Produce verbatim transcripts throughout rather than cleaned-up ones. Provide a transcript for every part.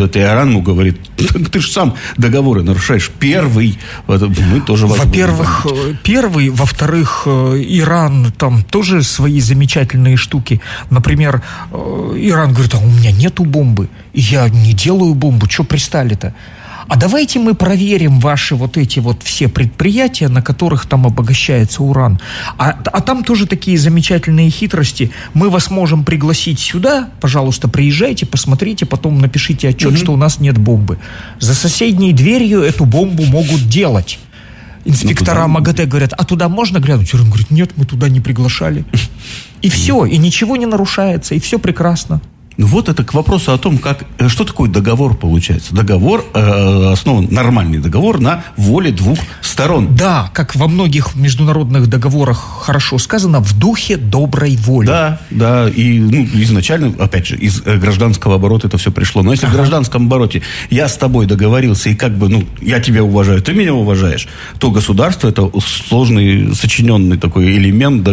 идет, и Иран ему говорит: ты же сам договоры нарушаешь. Первый. Мы тоже вас Во-первых, первый. Во-вторых, Иран там тоже свои замечательные штуки. Например, Иран говорит: а у меня нету бомбы. Я не делаю бомбу. Что пристали-то? А давайте мы проверим ваши вот эти вот все предприятия, на которых там обогащается уран. А, а там тоже такие замечательные хитрости. Мы вас можем пригласить сюда, пожалуйста, приезжайте, посмотрите, потом напишите отчет, угу. что у нас нет бомбы. За соседней дверью эту бомбу могут делать. Инспектора ну, МАГАТЭ говорят: а туда можно глянуть? Иран говорит: нет, мы туда не приглашали. И все, и ничего не нарушается, и все прекрасно. Ну вот это к вопросу о том, как, что такое договор получается. Договор э, основан, нормальный договор на воле двух сторон. Да, как во многих международных договорах хорошо сказано, в духе доброй воли. Да, да, и ну, изначально, опять же, из гражданского оборота это все пришло. Но если ага. в гражданском обороте я с тобой договорился, и как бы, ну, я тебя уважаю, ты меня уважаешь, то государство это сложный, сочиненный такой элемент, да,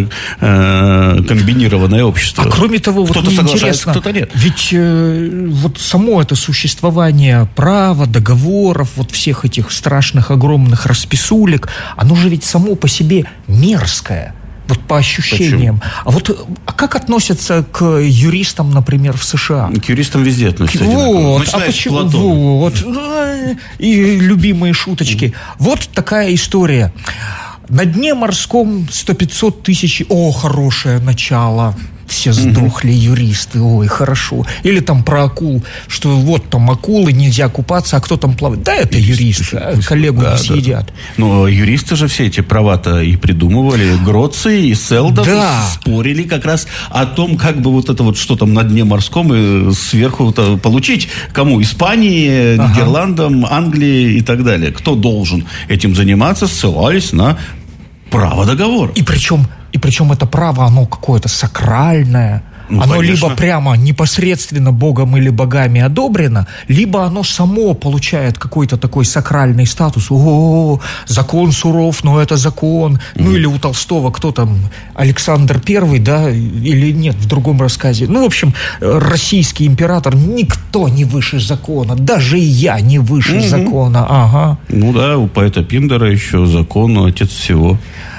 э, комбинированное общество. А кроме того, кто-то вот соглашается, кто-то нет. Ведь э, вот само это существование права, договоров, вот всех этих страшных огромных расписулек, оно же ведь само по себе мерзкое, вот по ощущениям. Почему? А вот а как относятся к юристам, например, в США? К юристам везде относятся вот, а почему? Вот, и любимые шуточки. Вот такая история. На дне морском сто-пятьсот тысяч... О, хорошее начало. Все сдохли, юристы, ой, хорошо. Или там про акул, что вот там акулы, нельзя купаться, а кто там плавает? Да, это юристы, юристы коллегу да, съедят. Да. Но юристы же все эти права-то и придумывали. Гроций и Селдон да. спорили как раз о том, как бы вот это вот, что там на дне морском и сверху получить. Кому? Испании, ага. Нидерландам, Англии и так далее. Кто должен этим заниматься, ссылались на право договора. И причем... И причем это право, оно какое-то сакральное. Ну, оно конечно. Либо прямо непосредственно Богом или богами одобрено, либо оно само получает какой-то такой сакральный статус. О, закон суров, но это закон. Mm. Ну или у Толстого кто там, Александр Первый, да, или нет, в другом рассказе. Ну, в общем, российский император, никто не выше закона. Даже я не выше mm-hmm. закона. Ага. Ну да, у поэта Пиндера еще закон отец всего.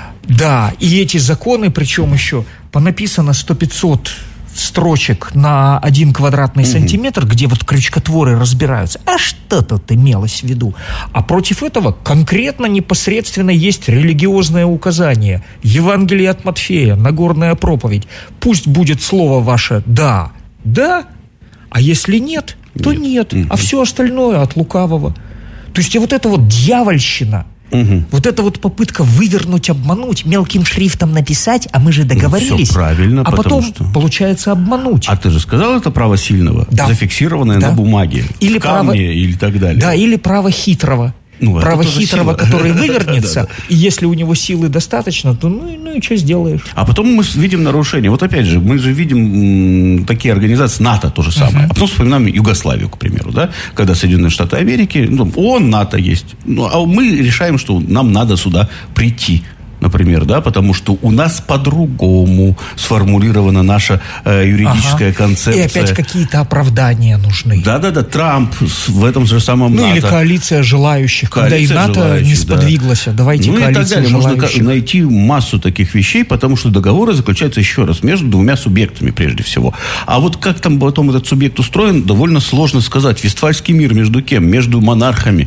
Да, и эти законы, причем еще понаписано сто-пятьсот строчек на один квадратный угу. сантиметр, где вот крючкотворы разбираются. А что тут имелось в виду? А против этого конкретно, непосредственно есть религиозное указание. Евангелие от Матфея, Нагорная проповедь. Пусть будет слово ваше «да», «да», а если нет, то нет. нет. Угу. А все остальное от лукавого. То есть и вот эта вот дьявольщина, угу. вот эта вот попытка вывернуть, обмануть, мелким шрифтом написать, а мы же договорились. Ну, все правильно, а потом, что... получается, обмануть. А ты же сказал, это право сильного, да. зафиксированное да. на бумаге, или в камне право... или так далее. Да, или право хитрого. Ну, право хитрого, который вывернется, и если у него силы достаточно, то ну, ну и что сделаешь? А потом мы видим нарушения. Вот опять же, мы же видим м, такие организации, НАТО то же самое. Uh-huh. А потом вспоминаем Югославию, к примеру, да, когда Соединенные Штаты Америки, ну, ООН, НАТО есть. Ну, а мы решаем, что нам надо сюда прийти. Например, да, потому что у нас по-другому сформулирована наша э, юридическая ага. концепция. И опять какие-то оправдания нужны. Да-да-да, Трамп в этом же самом ну, НАТО. Ну, или коалиция желающих, коалиция когда и НАТО желающих, не сподвиглась. Да. Давайте ну, коалицию желающих. Можно найти массу таких вещей, потому что договоры заключаются, еще раз, между двумя субъектами, прежде всего. А вот как там потом этот субъект устроен, довольно сложно сказать. Вестфальский мир между кем? Между монархами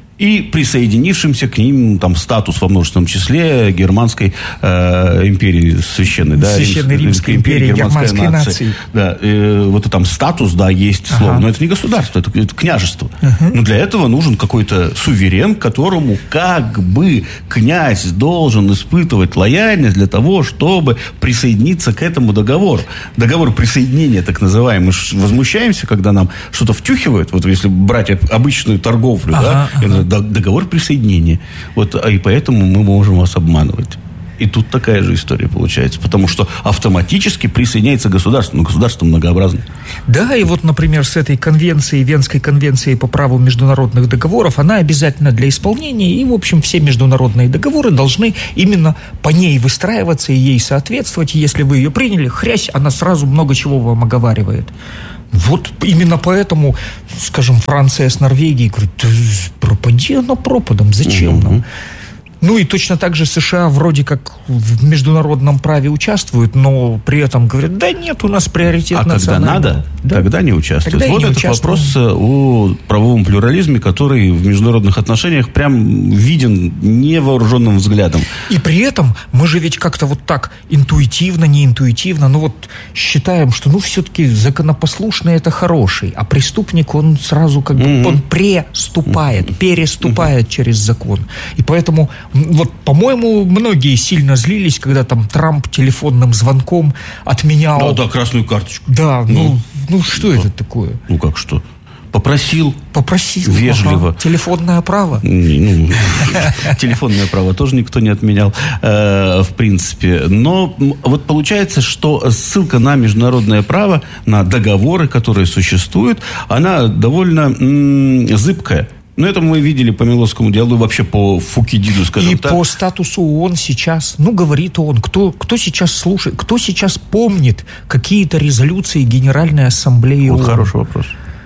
и присоединившимся к ним там статус во множественном числе германской э, империи священной, да, Священной Римской империи, германской нации. Да, э, вот и там статус, да, есть ага. слово, но это не государство, это, это княжество. Ага. Но для этого нужен какой-то суверен, которому как бы князь должен испытывать лояльность для того, чтобы присоединиться к этому договору. Договор присоединения, так называемый. Мы возмущаемся, когда нам что-то втюхивают, вот если брать обычную торговлю, ага, да, ага. договор присоединения. Вот, и поэтому мы можем вас обманывать. И тут такая же история получается. Потому что автоматически присоединяется государство. Но государство многообразно. Да, и вот, например, с этой конвенцией, Венской конвенцией по праву международных договоров, она обязательна для исполнения. И, в общем, все международные договоры должны именно по ней выстраиваться и ей соответствовать. И если вы ее приняли, хрясь, она сразу много чего вам оговаривает. Вот именно поэтому, скажем, Франция с Норвегией говорит, да пропади оно пропадом, зачем mm-hmm. нам? Ну и точно так же США вроде как в международном праве участвуют, но при этом говорят, да нет, у нас приоритет а национальный. А когда надо, да. тогда не участвуют. Тогда вот не это участвуем. Вопрос о правовом плюрализме, который в международных отношениях прям виден невооруженным взглядом. И при этом мы же ведь как-то вот так интуитивно, неинтуитивно, ну вот считаем, что ну все-таки законопослушный это хороший, а преступник он сразу как бы, mm-hmm. он преступает, mm-hmm. переступает mm-hmm. через закон. И поэтому вот, по-моему, многие сильно злились, когда там Трамп телефонным звонком отменял... Да, да, красную карточку. Да, ну, ну, ну что ну, это такое? Ну, как что? Попросил. Попросил. Вежливо. Ага. Телефонное право. Ну, телефонное право тоже никто не отменял, в принципе. Но вот получается, что ссылка на международное право, на договоры, которые существуют, она довольно зыбкая. Но это мы видели по Милосскому делу, вообще по Фукидиду, скажем и так. И по статусу ООН сейчас, ну, говорит ООН, кто, кто сейчас слушает, кто сейчас помнит какие-то резолюции Генеральной Ассамблеи вот ООН? Хороший вопрос.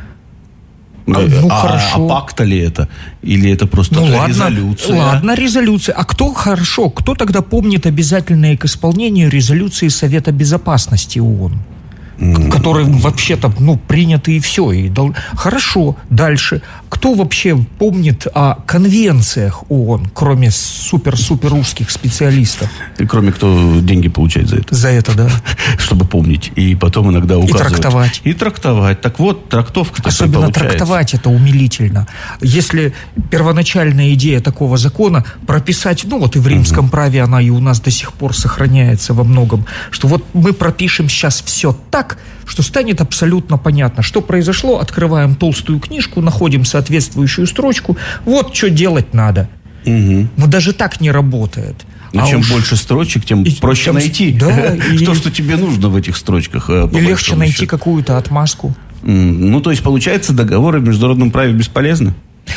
А, ну, а, хорошо. А пакта ли это? Или это просто ну, ладно, резолюция? Ладно, резолюция. А кто, хорошо, кто тогда помнит обязательные к исполнению резолюции Совета Безопасности ООН? Mm-hmm. Которые вообще-то, ну, приняты и все. И дол... Хорошо, дальше. Кто вообще помнит о конвенциях ООН, кроме супер-супер узких специалистов? И кроме кто деньги получает за это. За это, да. Чтобы помнить. И потом иногда указывать. И трактовать. И трактовать. Так вот, трактовка-то особенно трактовать это умилительно. Если первоначальная идея такого закона прописать, ну вот и в римском mm-hmm. праве она и у нас до сих пор сохраняется во многом, что вот мы пропишем сейчас все так, что станет абсолютно понятно, что произошло, открываем толстую книжку, находим соответствующую строчку, вот что делать надо. Угу. Но даже так не работает. Но а чем уж... больше строчек, тем и, проще тем... найти да, то, и... что тебе нужно в этих строчках. И легче найти счету. Какую-то отмазку. Ну, то есть, получается, договоры в международном праве бесполезны?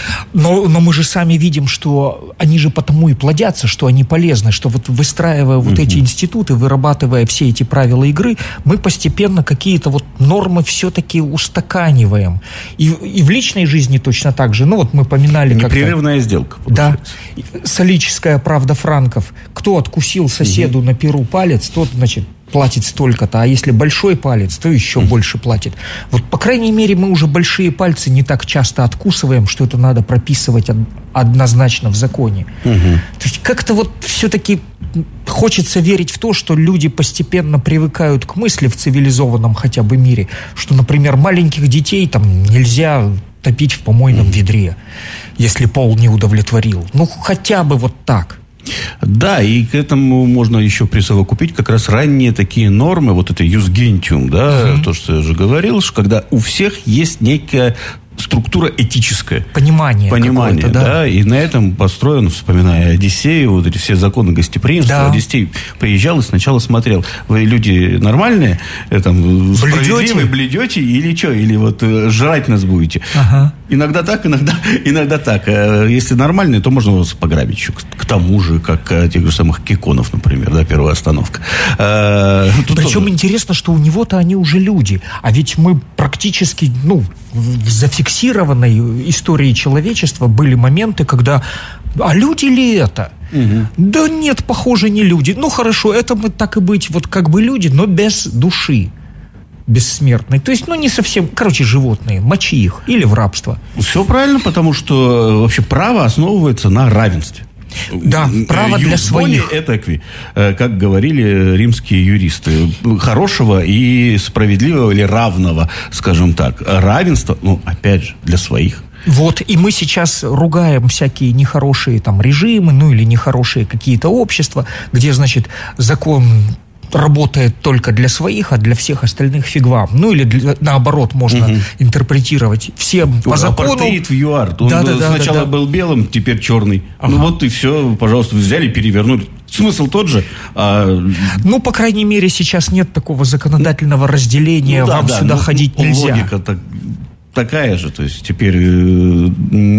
Но, но мы же сами видим, что они же потому и плодятся, что они полезны, что вот выстраивая вот uh-huh. эти институты, вырабатывая все эти правила игры, мы постепенно какие-то вот нормы все-таки устаканиваем. И, и в личной жизни точно так же. Ну вот мы поминали... Непрерывная как-то, сделка. Да. Солическая правда франков. Кто откусил соседу uh-huh. на перу палец, тот, значит, платит столько-то, а если большой палец, то еще mm. больше платит. Вот, по крайней мере, мы уже большие пальцы не так часто откусываем, что это надо прописывать од- однозначно в законе. Mm-hmm. То есть как-то вот все-таки хочется верить в то, что люди постепенно привыкают к мысли в цивилизованном хотя бы мире, что, например, маленьких детей там нельзя топить в помойном mm. ведре, если пол не удовлетворил. Ну, хотя бы вот так. Да, и к этому можно еще присовокупить как раз ранние такие нормы, вот это jus gentium, да, uh-huh. то, что я уже говорил, что когда у всех есть некая структура этическая. Понимание. Понимание, да. да. И на этом построен, вспоминая Одиссею, вот эти все законы гостеприимства. Да. Одиссей приезжал и сначала смотрел, вы люди нормальные, там, справедливые, бледете или что, или вот жрать нас будете. Ага. Иногда так, иногда, иногда так. Если нормальные, то можно вас пограбить еще. К тому же, как тех же самых Киконов, например, да, первая остановка. Тут Причем тоже... интересно, что у него-то они уже люди. А ведь мы практически, ну, в зафиксированной истории человечества были моменты, когда... А люди ли это? Угу. Да нет, похоже, не люди. Ну, хорошо, это мы так и быть, вот как бы люди, но без души. Бессмертные. То есть, ну, не совсем, короче, животные. Мочи их. Или в рабство. Все правильно, потому что вообще право основывается на равенстве. Да, право для своих. Этакви, как говорили римские юристы. Хорошего и справедливого или равного, скажем так. Равенство, ну, опять же, для своих. Вот, и мы сейчас ругаем всякие нехорошие там режимы, ну, или нехорошие какие-то общества, где, значит, закон... работает только для своих, а для всех остальных фиг вам. Ну, или для, наоборот, можно угу. интерпретировать всем по закону. Апартеид в ЮАР. Он да, да, да, сначала да, да. был белым, теперь черный. Ага. Ну, вот и все, пожалуйста, взяли, перевернули. Смысл тот же. А... Ну, по крайней мере, сейчас нет такого законодательного разделения. Ну, да, вам да, сюда ну, ходить нельзя. Логика так, такая же. То есть, теперь э,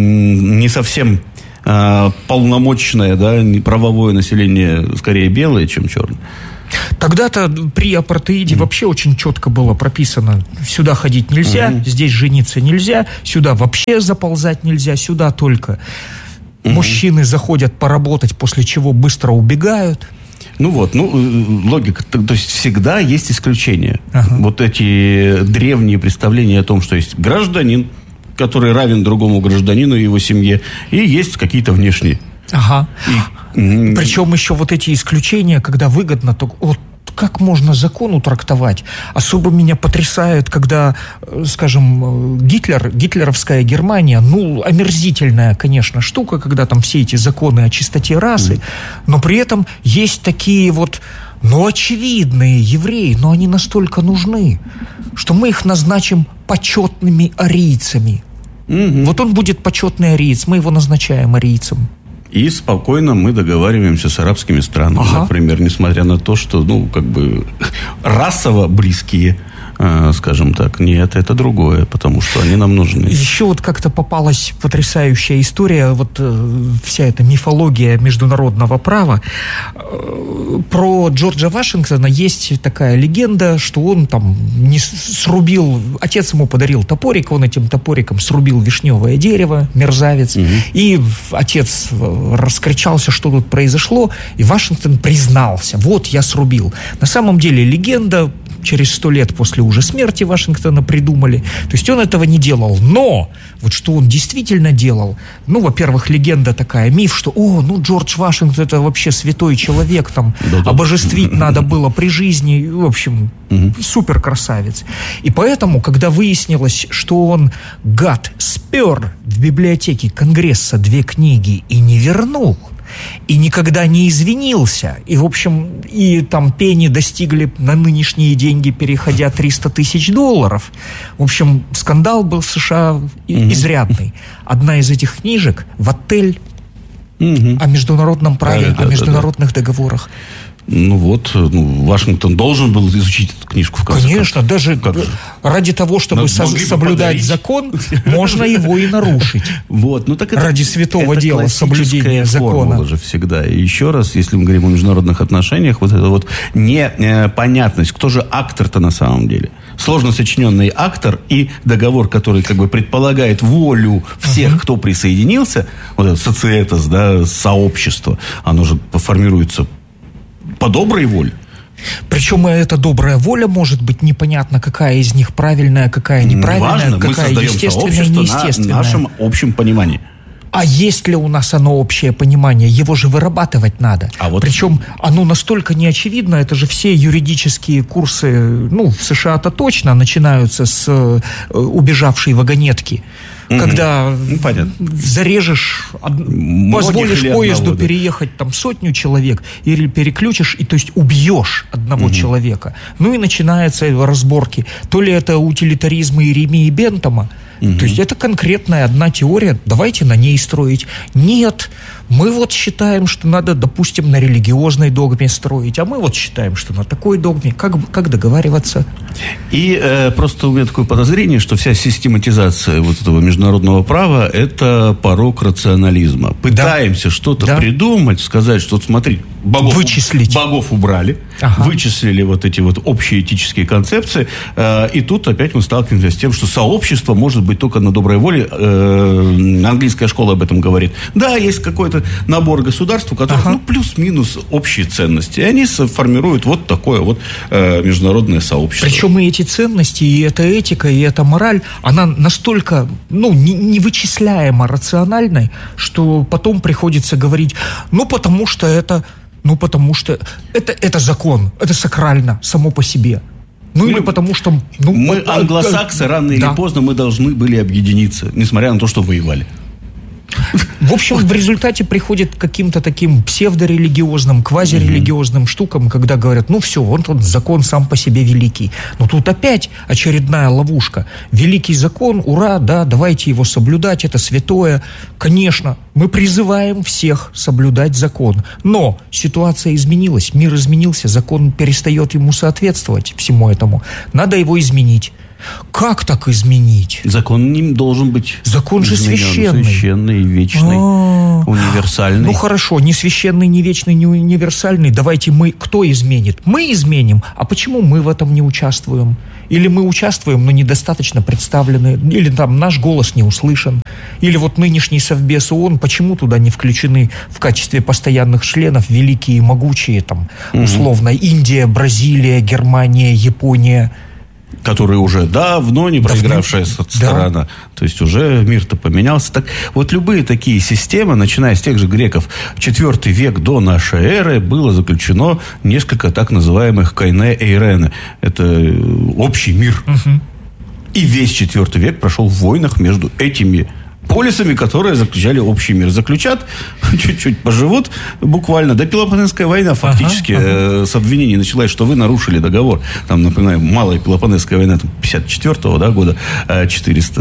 не совсем э, полномочное, да, правовое население скорее белое, чем черное. Тогда-то при апартеиде mm. вообще очень четко было прописано: сюда ходить нельзя, mm-hmm. здесь жениться нельзя, сюда вообще заползать нельзя, сюда только mm-hmm. мужчины заходят поработать, после чего быстро убегают. Ну вот, ну, логика, то есть всегда есть исключения. Ага. Вот эти древние представления о том, что есть гражданин, который равен другому гражданину и его семье, и есть какие-то внешние. Ага. И, причем еще вот эти исключения, когда выгодно, то вот как можно закону трактовать? Особо меня потрясает, когда, скажем, Гитлер, гитлеровская Германия, ну, омерзительная, конечно, штука, когда там все эти законы о чистоте расы, mm. но при этом есть такие вот, ну, очевидные евреи, но они настолько нужны, что мы их назначим почетными арийцами. Mm-hmm. Вот он будет почетный ариец, мы его назначаем арийцем. И спокойно мы договариваемся с арабскими странами, ага. например, несмотря на то, что, ну, как бы расово близкие, э, скажем так, нет, это другое, потому что они нам нужны. Еще вот как-то попалась потрясающая история, вот э, вся эта мифология международного права. Э, про Джорджа Вашингтона есть такая легенда, что он там не срубил, отец ему подарил топорик, он этим топориком срубил вишневое дерево, мерзавец, угу. и отец раскричался, что тут произошло, и Вашингтон признался: вот, я срубил. На самом деле легенда через сто лет после уже смерти Вашингтона придумали. То есть он этого не делал. Но вот что он действительно делал, ну, во-первых, легенда такая, миф, что, о, ну, Джордж Вашингтон это вообще святой человек, там, да-да. обожествить надо было при жизни, в общем, супер красавец. И поэтому, когда выяснилось, что он, гад, спер в библиотеке Конгресса две книги и не вернул, и никогда не извинился, и, в общем, и там пени достигли на нынешние деньги, переходя триста тысяч долларов. В общем, скандал был в США mm-hmm. изрядный. Одна из этих книжек в «Отель» mm-hmm. о международном праве, да, о да, международных да, да. договорах. Ну вот, ну, Вашингтон должен был изучить эту книжку в конце Конечно, концов. Даже как ради того, чтобы со- соблюдать закон, можно его и нарушить. Вот, ну так это, ради святого это дела соблюдения закона. Же всегда. И еще раз, если мы говорим о международных отношениях, вот эта вот непонятность, кто же актор-то на самом деле? Сложно сочиненный актор и договор, который как бы предполагает волю всех, uh-huh. кто присоединился, вот это социэтос, да, сообщество, оно же формируется по доброй воле. Причем эта добрая воля может быть непонятно, какая из них правильная, какая неправильная, Важно, какая естественная, неестественная. На нашем общем понимании. А есть ли у нас оно общее понимание? Его же вырабатывать надо. А вот... Причем оно настолько неочевидно, это же все юридические курсы, ну, в США-то точно начинаются с э, убежавшей вагонетки. Mm-hmm. Когда ну, зарежешь, Многих позволишь поезду одного, переехать там сотню человек, или переключишь, и то есть убьешь одного mm-hmm. человека. Ну и начинаются разборки. То ли это утилитаризм Иеремии и Бентама, mm-hmm. то есть это конкретная одна теория, давайте на ней строить. Нет, мы вот считаем, что надо, допустим, на религиозной догме строить, а мы вот считаем, что на такой догме. Как, как договариваться? И э, просто у меня такое подозрение, что вся систематизация вот этого международного права – это порок рационализма. Пытаемся да. что-то да. придумать, сказать, что, смотри, богов, вычислить. богов убрали, ага. вычислили вот эти вот общие этические концепции, э, и тут опять мы сталкиваемся с тем, что сообщество может быть только на доброй воле. Э, английская школа об этом говорит. Да, есть какой-то набор государств, у которых ага. ну, плюс-минус общие ценности, и они формируют вот такое вот э, международное сообщество. Причем и эти ценности, и эта этика, и эта мораль, она настолько, ну, невычисляемо рациональной, что потом приходится говорить, ну, потому что это, ну, потому что это, это закон, это сакрально само по себе. Ну, мы, или потому что... Ну, мы англосаксы, рано или да. поздно мы должны были объединиться, несмотря на то, что воевали. В общем, в результате приходит к каким-то таким псевдорелигиозным, квазирелигиозным mm-hmm. штукам, когда говорят, ну все, вот он закон сам по себе великий. Но тут опять очередная ловушка. Великий закон, ура, да, давайте его соблюдать, это святое. Конечно, мы призываем всех соблюдать закон. Но ситуация изменилась, мир изменился, закон перестает ему соответствовать всему этому. Надо его изменить. Как так изменить? Закон не должен быть... Закон же изменен. священный. Священный, вечный, А-а-а. универсальный. Ну хорошо, не священный, не вечный, не универсальный. Давайте мы... Кто изменит? Мы изменим. А почему мы в этом не участвуем? Или мы участвуем, но недостаточно представлены? Или там наш голос не услышан? Или вот нынешний Совбез ООН, почему туда не включены в качестве постоянных членов великие и могучие, там, условно, угу. Индия, Бразилия, Германия, Япония? Которые уже давно не проигравшая давно, сторона. Да. То есть уже мир-то поменялся. Так, вот любые такие системы, начиная с тех же греков, четвертый век до нашей эры было заключено несколько так называемых кайне эйрене. Это общий мир. Угу. И весь четвертый век прошел в войнах между этими полисами, которые заключали общий мир. Заключат, чуть-чуть поживут буквально. Да, Пелопоннесская война фактически ага, ага. с обвинений началась, что вы нарушили договор. Там, напоминаю, малая Пелопоннесская война там, пятьдесят четвёртого да, года, четыреста.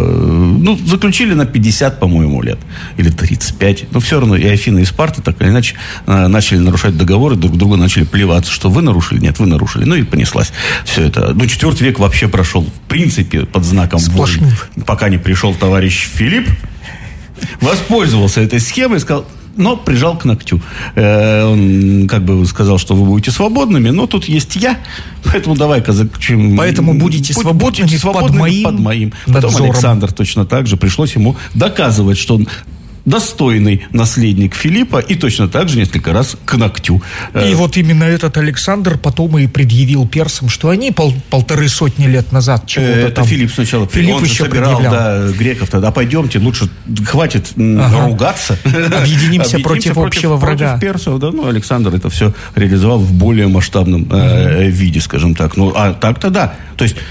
Ну, заключили на пятьдесят, по-моему, лет. Или тридцать пять. Но все равно и Афины, и Спарта так или иначе начали нарушать договоры, друг друга начали плеваться, что вы нарушили, нет, вы нарушили. Ну, и понеслась все это. Ну, четвертый век вообще прошел, в принципе, под знаком войн. Пока не пришел товарищ Филипп, Филипп воспользовался этой схемой и сказал, но прижал к ногтю. Э, он как бы сказал, что вы будете свободными, но тут есть я, поэтому давай-ка заключим. Поэтому будете свободными, будете свободными под моим, под моим. Потом надзором. Александр точно так же пришлось ему доказывать, что он достойный наследник Филиппа и точно так же несколько раз к ногтю. И вот именно этот Александр потом и предъявил персам, что они пол, полторы сотни лет назад чего-то Это там... Филипп сначала. Филипп он еще собирал да, греков тогда. Пойдемте, лучше хватит ага. ругаться. Объединимся против, против общего врага. Против персов. Да? Ну, Александр это все реализовал в более масштабном э, виде, скажем так. Ну, а так-то да. То есть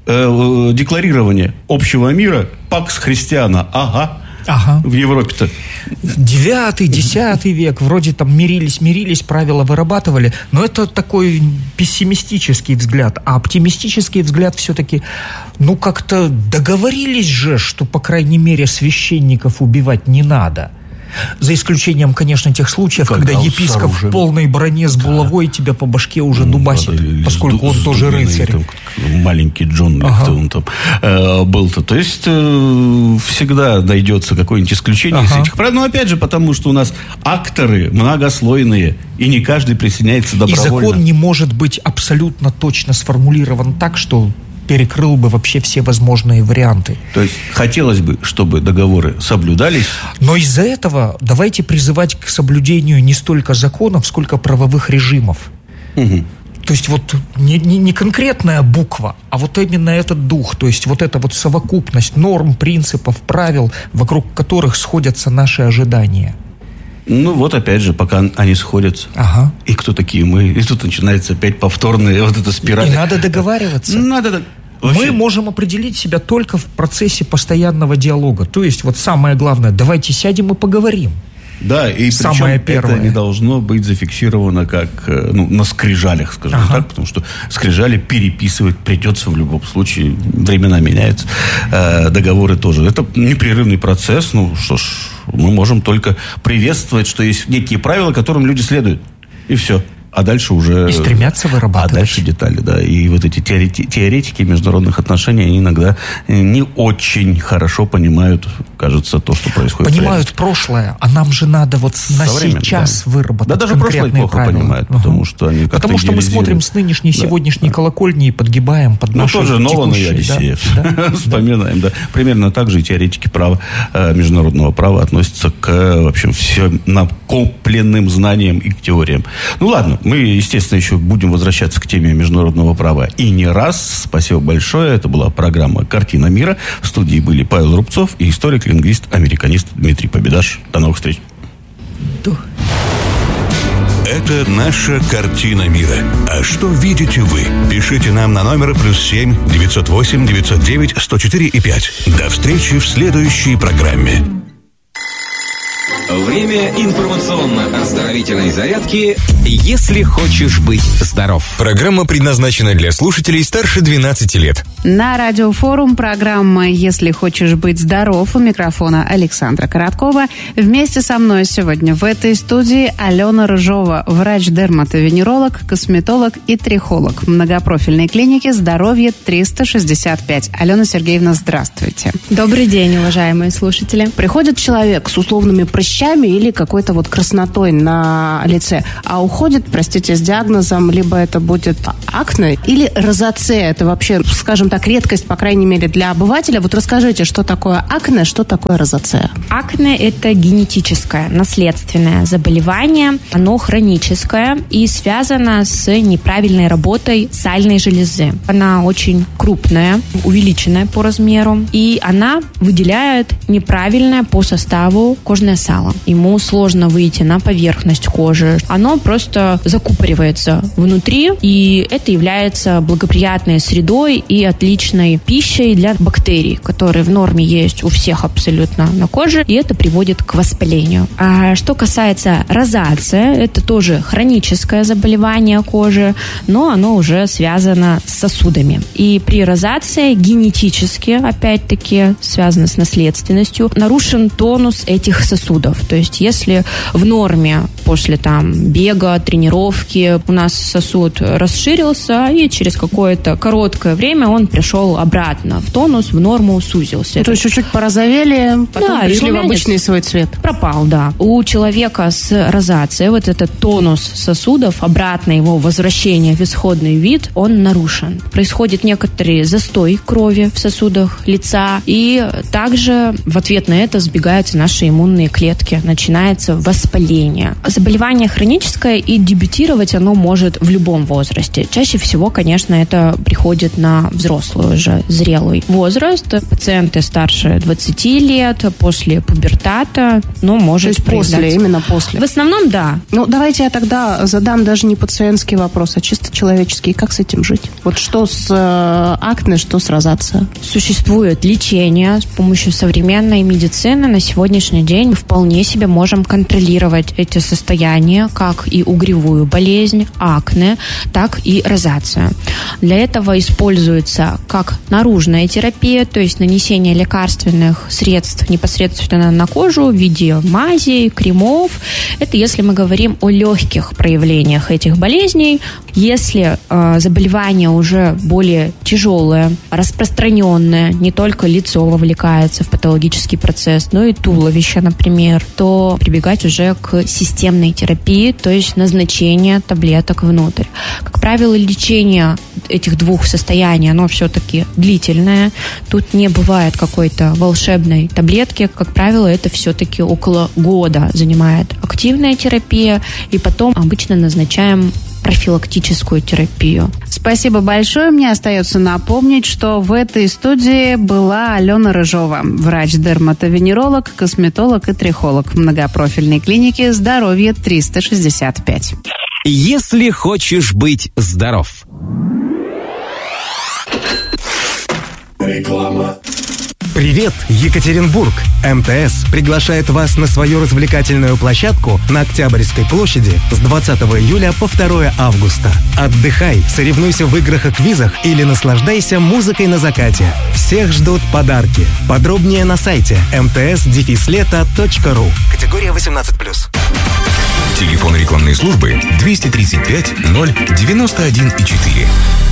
э, декларирование общего мира, пакс христиана, ага. Ага. В Европе-то. Девятый, десятый век. Вроде там мирились, мирились, правила вырабатывали. Но это такой пессимистический взгляд. А оптимистический взгляд все-таки, ну, как-то договорились же, что, по крайней мере, священников убивать не надо. За исключением, конечно, тех случаев, когда, когда епископ в полной броне с булавой да. тебя по башке уже дубасит, ну, поскольку он тоже рыцарь. Там, маленький Джон, ага. кто он там э, был-то. То есть э, всегда найдется какое-нибудь исключение ага. из этих правил. Но опять же, потому что у нас акторы многослойные, и не каждый присоединяется добровольно. И закон не может быть абсолютно точно сформулирован так, что перекрыл бы вообще все возможные варианты. То есть хотелось бы, чтобы договоры соблюдались. Но из-за этого давайте призывать к соблюдению не столько законов, сколько правовых режимов. Угу. То есть вот не, не, не конкретная буква, а вот именно этот дух, то есть вот эта вот совокупность норм, принципов, правил, вокруг которых сходятся наши ожидания. Ну, вот опять же, пока они сходятся. Ага. И кто такие мы? И тут начинается опять повторная вот эта спираль. И надо договариваться. Надо Вообще... Мы можем определить себя только в процессе постоянного диалога. То есть, вот самое главное, давайте сядем и поговорим. Да, и самое причем первое. Это не должно быть зафиксировано как, ну, на скрижалях, скажем ага. так, потому что скрижали переписывать придется в любом случае, времена меняются, э, договоры тоже. Это непрерывный процесс, ну, что ж, мы можем только приветствовать, что есть некие правила, которым люди следуют, и все. А дальше уже... И стремятся вырабатывать. А дальше детали, да. И вот эти теорети- теоретики международных отношений, они иногда не очень хорошо понимают, кажется, то, что происходит. Понимают прошлое, а нам же надо вот на сейчас да. выработать да, даже конкретные прошлое плохо правила. понимают, uh-huh. потому что они как-то Потому что мы смотрим с нынешней, да. сегодняшней да. колокольни и подгибаем под нашу текущую. Ну, тоже Нолан и Одиссеев. Да? Вспоминаем, да. Примерно так же и теоретики права, международного права относятся к, в общем, всем накопленным знаниям и к теориям. Ну, ладно. Мы, естественно, еще будем возвращаться к теме международного права. И не раз. Спасибо большое. Это была программа «Картина мира». В студии были Павел Рубцов и историк, лингвист, американист Дмитрий Победаш. До новых встреч. Это наша картина мира. А что видите вы? Пишите нам на номер плюс семь девятьсот восемь девятьсот девять сто четыре и пять. До встречи в следующей программе. Время информационно-оздоровительной зарядки «Если хочешь быть здоров». Программа предназначена для слушателей старше двенадцати лет. На Радиофорум программа «Если хочешь быть здоров». У микрофона Александра Короткова. Вместе со мной сегодня в этой студии Алена Рыжова, врач-дерматовенеролог, косметолог и трихолог многопрофильной клиники «Здоровье триста шестьдесят пять». Алена Сергеевна, здравствуйте. Добрый день, уважаемые слушатели. Приходит человек с условными прыщами или какой-то вот краснотой на лице, а уходит, простите, с диагнозом, либо это будет акне или розацея. Это вообще, скажем так, редкость, по крайней мере, для обывателя. Вот расскажите, что такое акне, что такое розацея? Акне – это генетическое, наследственное заболевание. Оно хроническое и связано с неправильной работой сальной железы. Она очень крупная, увеличенная по размеру, и она выделяет неправильное по составу кожное сало. Ему сложно выйти на поверхность кожи. Оно просто закупоривается внутри, и это является благоприятной средой и отличной пищей для бактерий, которые в норме есть у всех абсолютно на коже, и это приводит к воспалению. А что касается розации, это тоже хроническое заболевание кожи, но оно уже связано с сосудами. И при розации генетически, опять-таки, связано с наследственностью, нарушен тонус этих сосудов. То есть, если в норме после там бега, тренировки у нас сосуд расширился, и через какое-то короткое время он пришел обратно в тонус, в норму сузился. То есть чуть-чуть порозовели, потом да, пришли в обычный свой цвет. Пропал, да. У человека с розацией вот этот тонус сосудов, обратно его возвращение в исходный вид, он нарушен. Происходит некоторый застой крови в сосудах лица, и также в ответ на это сбегаются наши иммунные клетки, начинается воспаление. Заболевание хроническое, и дебютировать оно может в любом возрасте. Чаще всего, конечно, это приходит на взрослый уже, зрелый возраст. Пациенты старше двадцати лет, после пубертата, но может То есть после, именно после? В основном, да. Ну, давайте я тогда задам даже не пациентский вопрос, а чисто человеческий. Как с этим жить? Вот что с э, акне, что с розацией? Существует лечение с помощью современной медицины. На сегодняшний день мы вполне себе можем контролировать эти состояния, как и угревую болезнь, акне, так и розацию. Для этого используется как наружная терапия, то есть нанесение лекарственных средств непосредственно на кожу в виде мазей, кремов. Это если мы говорим о легких проявлениях этих болезней. Если э, заболевание уже более тяжелое, распространенное, не только лицо вовлекается в патологический процесс, но и туловище, например, то прибегать уже к системной терапии, то есть назначение таблеток внутрь. Как правило, лечение этих двух состояний, оно все-таки длительное. Тут не бывает какой-то волшебной таблетки. Как правило, это все-таки около года занимает активная терапия, и потом обычно назначаем профилактическую терапию. Спасибо большое. Мне остается напомнить, что в этой студии была Алена Рыжова, врач-дерматовенеролог, косметолог и трихолог многопрофильной клиники «Здоровье триста шестьдесят пять». «Если хочешь быть здоров». Реклама. Привет, Екатеринбург! МТС приглашает вас на свою развлекательную площадку на Октябрьской площади с двадцатого июля по второе августа. Отдыхай, соревнуйся в играх и квизах или наслаждайся музыкой на закате. Всех ждут подарки. Подробнее на сайте эм тэ эс дефис лето точка ру. Категория восемнадцать плюс. Телефон рекламной службы двести тридцать пять ноль девяносто один четыре.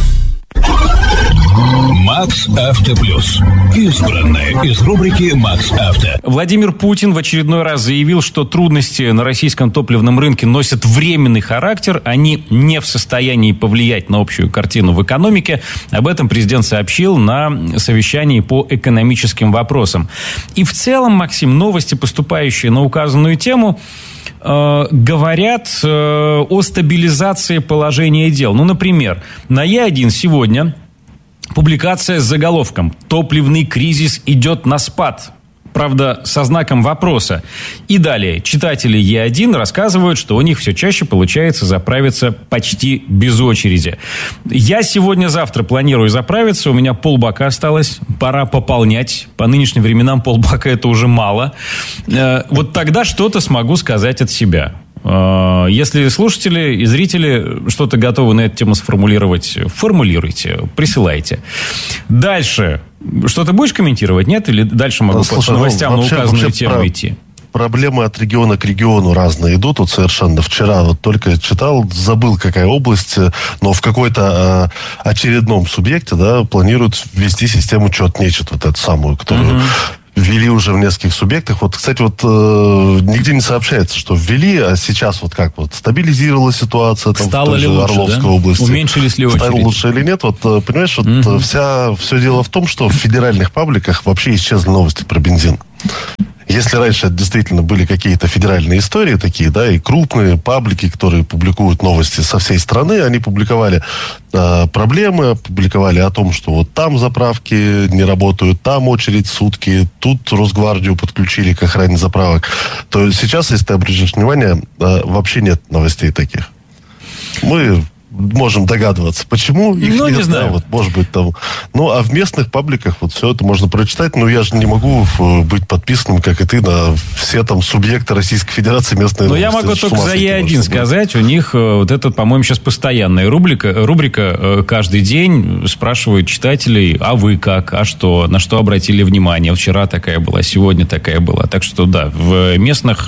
Макс Авто Плюс. Избранное из рубрики Макс Авто. Владимир Путин в очередной раз заявил, что трудности на российском топливном рынке носят временный характер. Они не в состоянии повлиять на общую картину в экономике. Об этом президент сообщил на совещании по экономическим вопросам. И в целом, Максим, новости, поступающие на указанную тему, э, говорят э, о стабилизации положения дел. Ну, например, на Е один сегодня публикация с заголовком «Топливный кризис идет на спад». правда, со знаком вопроса. И далее. Читатели Е один рассказывают, что у них все чаще получается заправиться почти без очереди. Я сегодня-завтра планирую заправиться. У меня полбака осталось. Пора пополнять. По нынешним временам полбака это уже мало. Вот тогда что-то смогу сказать от себя. Если слушатели и зрители что-то готовы на эту тему сформулировать, формулируйте, присылайте. Дальше. Что-то будешь комментировать, нет? Или дальше могу Слушай, по новостям ну, на вообще, указанную вообще тему про... идти? Проблемы от региона к региону разные идут. Вот совершенно вчера вот только читал, забыл, какая область, но в какой-то э, очередном субъекте, да, планируют ввести систему чет-нечет, вот эту самую, которую... Uh-huh. Ввели уже в нескольких субъектах. Вот, кстати, вот э, нигде не сообщается, что ввели, а сейчас вот как вот стабилизировалась ситуация там, стало в той ли же лучше, Орловской да? области. Уменьшились ли очереди? Стало лучше или нет? Вот, понимаешь, вот mm-hmm. вся, все дело в том, что в федеральных пабликах вообще исчезли новости про бензин. Если раньше это действительно были какие-то федеральные истории такие, да, и крупные паблики, которые публикуют новости со всей страны, они публиковали э, проблемы, публиковали о том, что вот там заправки не работают, там очередь сутки, тут Росгвардию подключили к охране заправок. То сейчас, если ты обратишь внимание, э, вообще нет новостей таких. Мы можем догадываться, почему их ну, нет, не знаю. Да, вот, может быть, там. Ну, а в местных пабликах вот все это можно прочитать, но я же не могу быть подписанным, как и ты, на все там субъекты Российской Федерации местные Ну, новости. я могу только за Е один сказать, у них вот это, по-моему, сейчас постоянная рубрика, рубрика каждый день спрашивают читателей, а вы как, а что, на что обратили внимание, вчера такая была, сегодня такая была, так что, да, в местных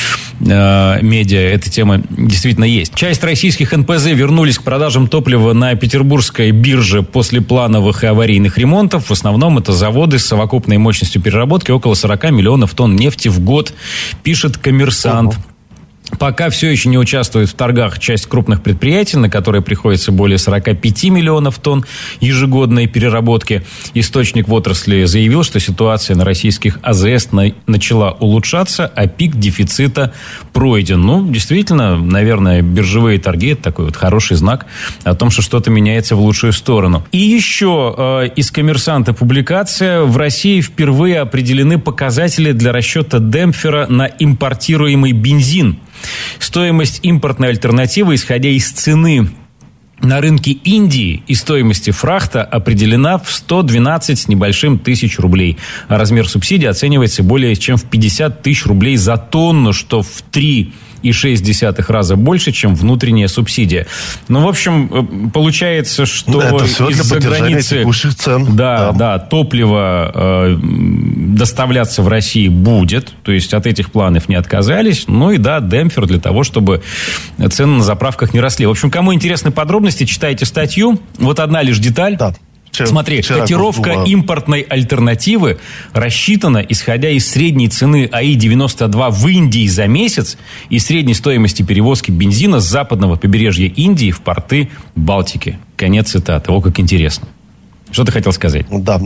э, медиа эта тема действительно есть. Часть российских эн пэ зэ вернулись к продажам топлива на петербургской бирже после плановых и аварийных ремонтов. В основном это заводы с совокупной мощностью переработки около сорок миллионов тонн нефти в год, пишет «Коммерсант». Uh-huh. Пока все еще не участвует в торгах часть крупных предприятий, на которые приходится более сорок пять миллионов тонн ежегодной переработки. Источник в отрасли заявил, что ситуация на российских а зэ эс на- начала улучшаться, а пик дефицита пройден. Ну, действительно, наверное, биржевые торги – это такой вот хороший знак о том, что что-то меняется в лучшую сторону. И еще э, из «Коммерсанта» публикация. В России впервые определены показатели для расчета демпфера на импортируемый бензин. Стоимость импортной альтернативы, исходя из цены на рынке Индии и стоимости фрахта, определена в сто двенадцать с небольшим тысяч рублей. А размер субсидии оценивается более чем в пятьдесят тысяч рублей за тонну, что в три и шесть десятых раза больше, чем внутренняя субсидия. Ну, в общем, получается, что да, из-за границы текущих цен. Да, да, да, топливо э, доставляться в России будет, то есть от этих планов не отказались. Ну и да, демпфер для того, чтобы цены на заправках не росли. В общем, кому интересны подробности, читайте статью. Вот одна лишь деталь. Да. Смотри, котировка импортной альтернативы рассчитана, исходя из средней цены а и девяносто два в Индии за месяц и средней стоимости перевозки бензина с западного побережья Индии в порты Балтики. Конец цитаты. О, как интересно. Что ты хотел сказать? Да.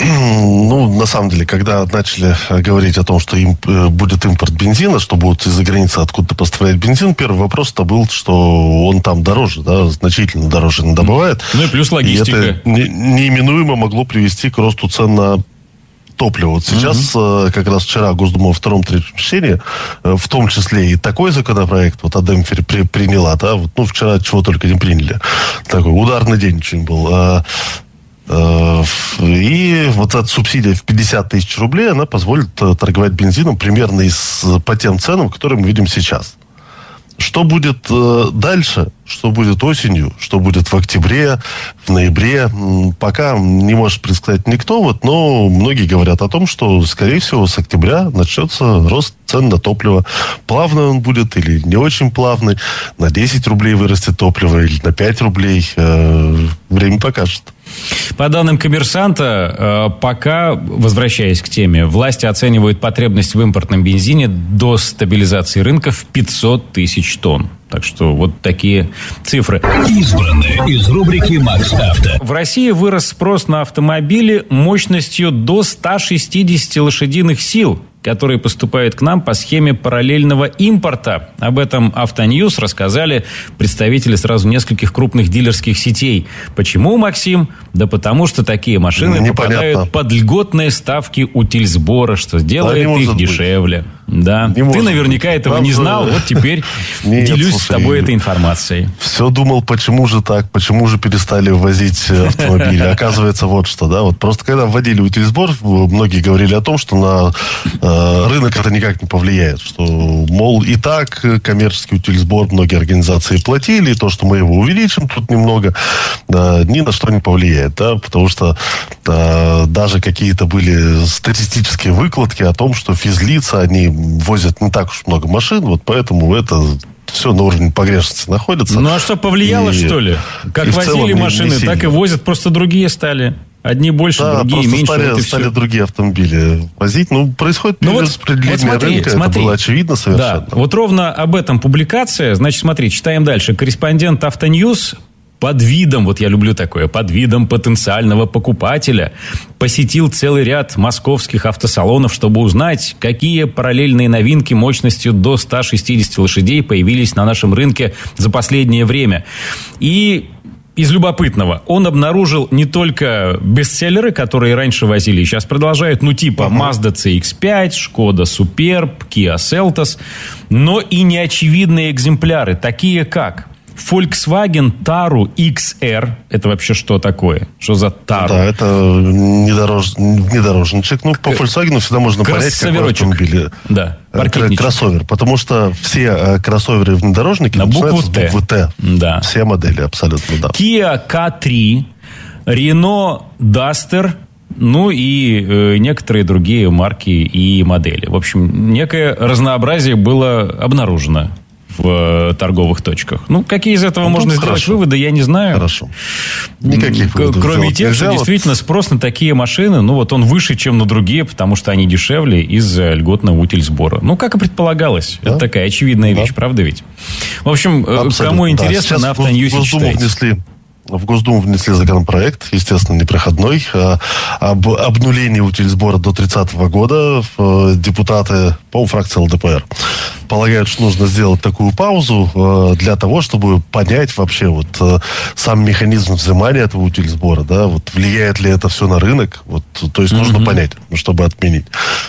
Ну, на самом деле, когда начали говорить о том, что им, будет импорт бензина, что будут из-за границы откуда-то поставлять бензин, первый вопрос-то был, что он там дороже, да, значительно дороже не добывает. Ну и плюс логистика. И это не, неименуемо могло привести к росту цен на топливо. Вот сейчас, uh-huh. как раз вчера Госдума во втором-третьем чтении, в том числе и такой законопроект, вот о демпфере при, приняла, да, вот, ну, вчера чего только не приняли. Такой ударный день очень был. И вот эта субсидия в пятьдесят тысяч рублей, она позволит торговать бензином примерно из, по тем ценам, которые мы видим сейчас. Что будет э, дальше, что будет осенью, что будет в октябре, в ноябре, пока не может предсказать никто, вот, но многие говорят о том, что, скорее всего, с октября начнется рост цен на топливо. Плавный он будет или не очень плавный, на десять рублей вырастет топливо или на пять рублей, э, время покажет. По данным «Коммерсанта», пока, возвращаясь к теме, власти оценивают потребность в импортном бензине до стабилизации рынка в пятьсот тысяч тонн. Так что вот такие цифры. Избранные из рубрики «Макс Авто». В России вырос спрос на автомобили мощностью до ста шестидесяти лошадиных сил. которые поступают к нам по схеме параллельного импорта. Об этом Автоньюз рассказали представители сразу нескольких крупных дилерских сетей. Почему, Максим? Да потому что такие машины Непонятно. попадают под льготные ставки утильсбора, что делает да, их дешевле. Да. Не Ты наверняка быть. этого Правда? не знал, вот теперь Нет, делюсь слушай, с тобой этой информацией. Все думал, почему же так, почему же перестали ввозить автомобили. Оказывается, вот что, да, вот просто когда вводили утильсбор, многие говорили о том, что на э, рынок это никак не повлияет, что, мол, и так коммерческий утильсбор многие организации платили, и то, что мы его увеличим тут немного, да, ни на что не повлияет, да, потому что да, даже какие-то были статистические выкладки о том, что физлица, они возят не так уж много машин, вот поэтому это все на уровне погрешности находится. Ну, а что, повлияло, и, что ли? Как возили машины, не, не так и возят, просто другие стали. Одни больше, да, другие меньше. Стали, вот стали другие автомобили возить. Ну, происходит ну, перераспределение вот, вот рынка. Смотри. Это было очевидно совершенно. Да, вот ровно об этом публикация. Значит, смотри, читаем дальше. Корреспондент Автоньюз под видом, вот я люблю такое, под видом потенциального покупателя посетил целый ряд московских автосалонов, чтобы узнать, какие параллельные новинки мощностью до ста шестидесяти лошадей появились на нашем рынке за последнее время. И из любопытного он обнаружил не только бестселлеры, которые раньше возили и сейчас продолжают, ну типа uh-huh. Mazda си икс пять, Skoda Superb, Kia Seltos, но и неочевидные экземпляры, такие как Volkswagen Taru икс эр. Это вообще что такое? Что за Taru? Да, это внедорож... внедорожничек. Ну, по Volkswagen всегда можно понять, какой автомобиль. Да, кроссовер. Потому что все кроссоверы внедорожники на букву Т. буквы Т. Да. Все модели абсолютно, да. Kia кей три, Renault Duster, ну и э, некоторые другие марки и модели. В общем, некое разнообразие было обнаружено в торговых точках. Ну, какие из этого ну, можно сделать хорошо. выводы, я не знаю. Хорошо. Никаких выводов. Кроме тех, что действительно спрос на такие машины, ну, вот он выше, чем на другие, потому что они дешевле из-за льготного утильсбора. Ну, как и предполагалось. Да? Это такая очевидная да. вещь, правда ведь? В общем, Абсолютно, кому интересно, да. на Автоньюзе читайте. Внесли... В Госдуму внесли законопроект, естественно, непроходной, об обнулении утильсбора до тридцатого года. Депутаты, по-моему, фракции эл дэ пэ эр, полагают, что нужно сделать такую паузу для того, чтобы понять вообще вот сам механизм взимания этого утильсбора, да, вот влияет ли это все на рынок, вот, то есть mm-hmm. нужно понять, чтобы отменить.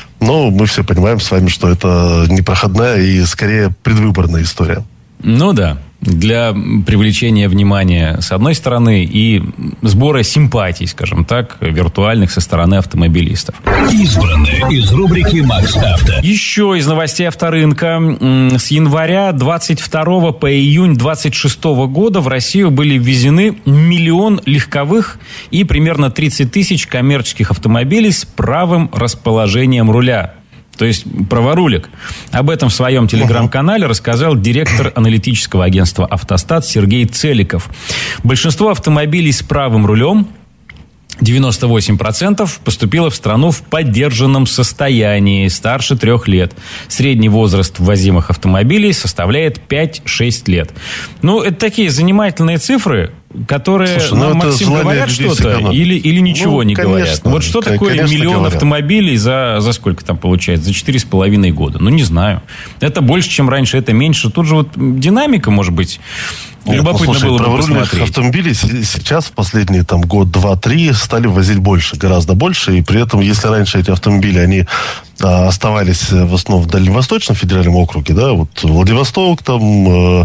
Но мы все понимаем с вами, что это непроходная и скорее предвыборная история. Ну да. Для привлечения внимания, с одной стороны, и сбора симпатий, скажем так, виртуальных со стороны автомобилистов. Избранное из рубрики «Макс Авто». Еще из новостей авторынка. С января двадцать второго по июнь двадцать шестого года в Россию были ввезены миллион легковых и примерно тридцать тысяч коммерческих автомобилей с правым расположением руля. То есть праворулик. Об этом в своем телеграм-канале рассказал директор аналитического агентства «Автостат» Сергей Целиков. Большинство автомобилей с правым рулем, девяносто восемь процентов, поступило в страну в поддержанном состоянии, старше трех лет. Средний возраст ввозимых автомобилей составляет пять-шесть лет. Ну, это такие занимательные цифры, которые, Слушай, ну, Максим, говорят что-то или, или ничего ну, не конечно, говорят. Вот что такое миллион говорят. автомобилей за, за сколько там получается? За четыре с половиной года. Ну, не знаю. Это больше, чем раньше, это меньше. Тут же вот динамика, может быть, Нет, любопытно ну, слушай, было бы посмотреть. Автомобили сейчас, в последние там, год, два, три, стали возить больше, гораздо больше. И при этом, если раньше эти автомобили, они а, оставались в основном в Дальневосточном федеральном округе, да, вот Владивосток там... Э,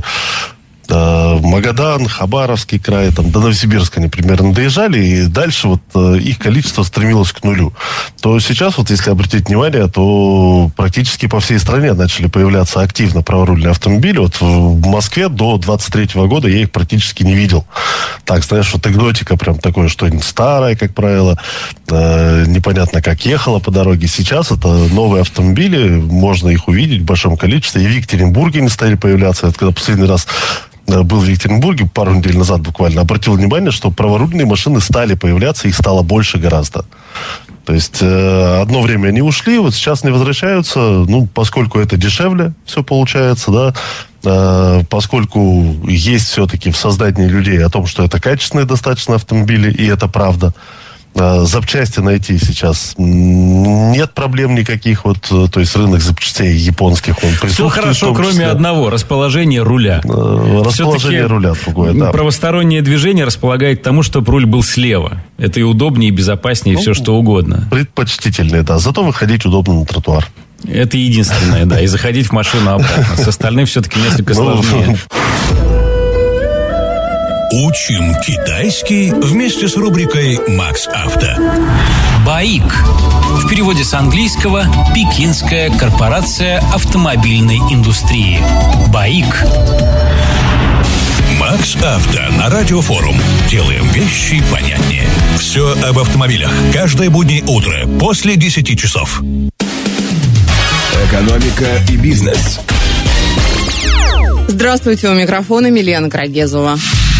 Магадан, Хабаровский край, там, до Новосибирска они примерно доезжали, и дальше вот э, их количество стремилось к нулю. То сейчас, вот если обратить внимание, то практически по всей стране начали появляться активно праворульные автомобили. Вот в Москве до двадцать третьего года я их практически не видел. Так, знаешь, вот экзотика прям такое, что-нибудь старое, как правило, э, непонятно как ехало по дороге. Сейчас это новые автомобили, можно их увидеть в большом количестве. И в Екатеринбурге они стали появляться. Это когда последний раз был в Екатеринбурге пару недель назад буквально, обратил внимание, что праворульные машины стали появляться, их стало больше гораздо. То есть э, одно время они ушли, вот сейчас не возвращаются, ну, поскольку это дешевле все получается, да, э, поскольку есть все-таки в сознании людей о том, что это качественные достаточно автомобили, и это правда. Запчасти найти сейчас нет проблем никаких. Вот, то есть рынок запчастей японских, он присутствует. Все хорошо, кроме одного. Расположение руля. Расположение Все-таки руля другое, да. Правостороннее движение располагает к тому, чтобы руль был слева. Это и удобнее, и безопаснее, и ну, все что угодно. Предпочтительнее, да. Зато выходить удобно на тротуар. Это единственное, да. И заходить в машину обратно. С остальным все-таки несколько сложнее. Учим китайский вместе с рубрикой «Макс Авто». БАИК. В переводе с английского «Пекинская корпорация автомобильной индустрии». БАИК. «Макс Авто» на Радиофорум. Делаем вещи понятнее. Все об автомобилях. Каждое буднее утро после десяти часов. Экономика и бизнес. Здравствуйте, у микрофона Милена Крагезова.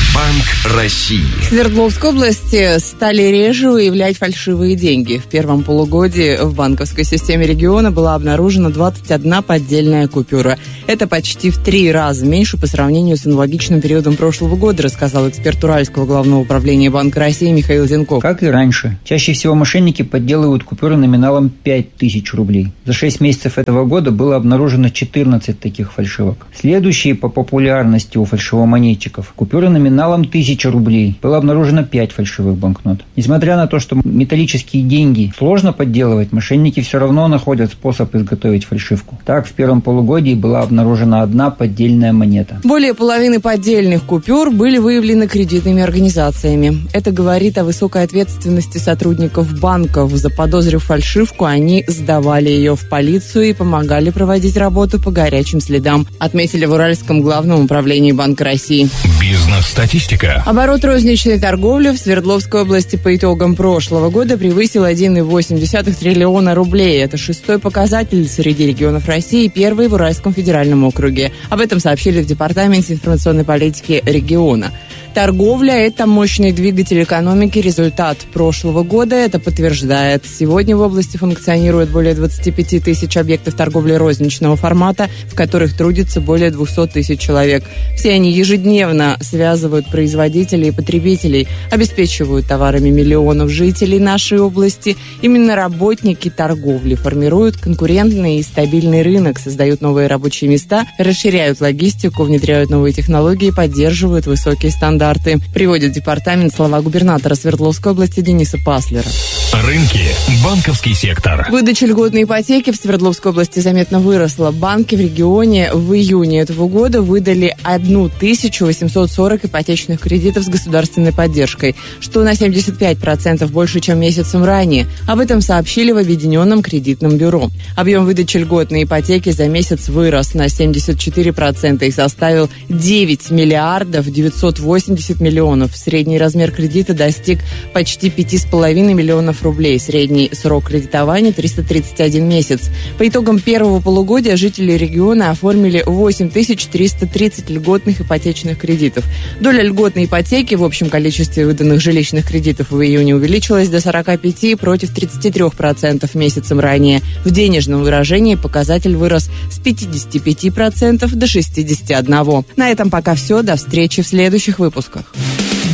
Банк России. В Свердловской области стали реже выявлять фальшивые деньги. В первом полугодии в банковской системе региона была обнаружена двадцать одна поддельная купюра. Это почти в три раза меньше по сравнению с аналогичным периодом прошлого года, рассказал эксперт Уральского главного управления Банка России Михаил Зенков. Как и раньше. Чаще всего мошенники подделывают купюры номиналом пять тысяч рублей. За шесть месяцев этого года было обнаружено четырнадцать таких фальшивок. Следующие по популярности у фальшивомонетчиков купюры номиналом тысяча рублей. Было обнаружено пять фальшивых банкнот. Несмотря на то, что металлические деньги сложно подделывать, мошенники все равно находят способ изготовить фальшивку. Так, в первом полугодии была обнаружена одна поддельная монета. Более половины поддельных купюр были выявлены кредитными организациями. Это говорит о высокой ответственности сотрудников банков. Заподозрив фальшивку, они сдавали ее в полицию и помогали проводить работу по горячим следам, отметили в Уральском главном управлении Банка России. Бизнес-статистика. Оборот розничной торговли в Свердловской области по итогам прошлого года превысил один целых восемь десятых триллиона рублей. Это шестой показатель среди регионов России, первый в Уральском федеральном округе. Об этом сообщили в Департаменте информационной политики региона. Торговля – это мощный двигатель экономики, результат прошлого года это подтверждает. Сегодня в области функционирует более двадцать пять тысяч объектов торговли розничного формата, в которых трудится более двести тысяч человек. Все они ежедневно связывают производителей и потребителей, обеспечивают товарами миллионов жителей нашей области. Именно работники торговли формируют конкурентный и стабильный рынок, создают новые рабочие места, расширяют логистику, внедряют новые технологии, поддерживают высокие стандарты. Приводит департамент слова губернатора Свердловской области Дениса Паслера. Рынки. Банковский сектор. Выдача льготной ипотеки в Свердловской области заметно выросла. Банки в регионе в июне этого года выдали тысячу восемьсот сорок ипотечных кредитов с государственной поддержкой, что на семьдесят пять процентов больше, чем месяцем ранее. Об этом сообщили в Объединенном кредитном бюро. Объем выдачи льготной ипотеки за месяц вырос на семьдесят четыре процента и составил девять миллиардов девятьсот восемьдесят миллионов. Средний размер кредита достиг почти пять с половиной миллионов рублей. Средний срок кредитования триста тридцать один месяц. По итогам первого полугодия жители региона оформили восемь тысяч триста тридцать льготных ипотечных кредитов. Доля льготной ипотеки в общем количестве выданных жилищных кредитов в июне увеличилась до сорок пять против тридцать три процента месяцем ранее. В денежном выражении показатель вырос с пятьдесят пять процентов до шестьдесят один процент. На этом пока все. До встречи в следующих выпусках.